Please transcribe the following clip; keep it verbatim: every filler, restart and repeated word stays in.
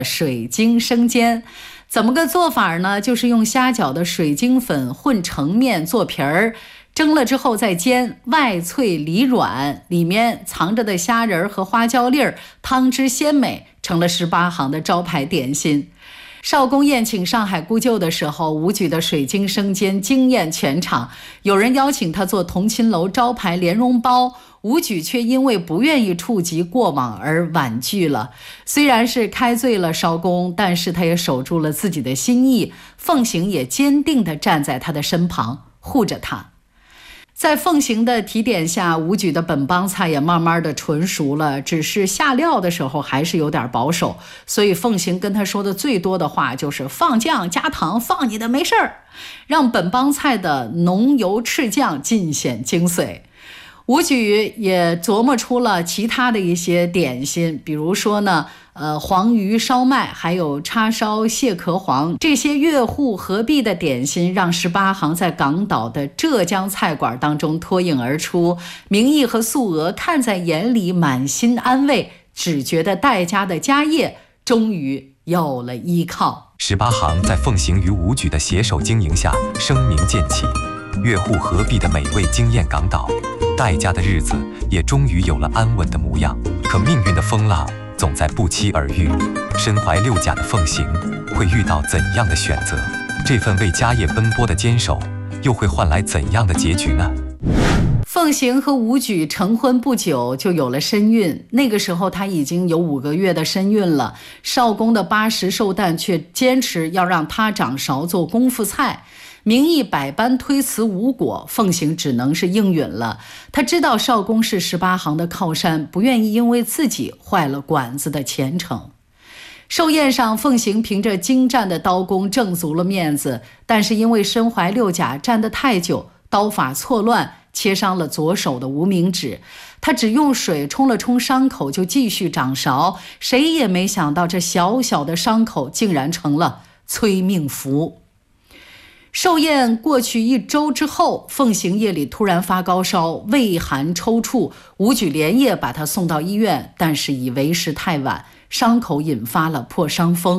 水晶生煎。怎么个做法呢？就是用虾饺的水晶粉混成面做皮儿，蒸了之后再煎，外脆里软，里面藏着的虾仁和花椒粒儿，汤汁鲜美，成了十八行的招牌点心。少公宴请上海姑舅的时候，武举的水晶生煎惊艳全场，有人邀请他做同亲楼招牌莲蓉包，武举却因为不愿意触及过往而婉拒了。虽然是开罪了少公，但是他也守住了自己的心意，凤行也坚定地站在他的身旁，护着他。在凤行的提点下，武举的本帮菜也慢慢的纯熟了，只是下料的时候还是有点保守，所以凤行跟他说的最多的话就是放酱加糖，放你的没事儿，让本帮菜的浓油赤酱尽显精髓。武举也琢磨出了其他的一些点心，比如说呢，呃，黄鱼烧麦，还有叉烧蟹壳黄，这些粤沪合璧的点心，让十八行在港岛的浙江菜馆当中脱颖而出。明义和素娥看在眼里，满心安慰，只觉得戴家的家业终于有了依靠。 十八行在凤行与武举的携手经营下，声名渐起，粤沪合璧的美味惊艳港岛。戴家的日子也终于有了安稳的模样。可命运的风浪总在不期而遇，身怀六甲的凤行会遇到怎样的选择？这份为家业奔波的坚守，又会换来怎样的结局呢？ 凤行和武举成婚不久就有了身孕，那个时候他已经有五个月的身孕了。少公的八十寿诞却坚持要让他掌勺做功夫菜，明义百般推辞无果，凤行只能是应允了。他知道少公是十八行的靠山，不愿意因为自己坏了馆子的前程。寿宴上，凤行凭着精湛的刀工挣足了面子，但是因为身怀六甲站得太久，刀法错乱，切伤了左手的无名指。他只用水冲了冲伤口就继续掌勺，谁也没想到这小小的伤口竟然成了催命符。寿宴过去一周之后，凤行夜里突然发高烧，畏寒抽搐，武举连夜把他送到医院，但是已为时太晚，伤口引发了破伤风。